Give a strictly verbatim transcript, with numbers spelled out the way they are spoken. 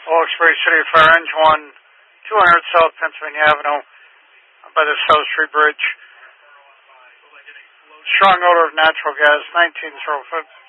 Wilkes-Barre City Fire Engine one, two hundred South Pennsylvania Avenue by the South Street Bridge. Strong odor of natural gas, nineteen oh five.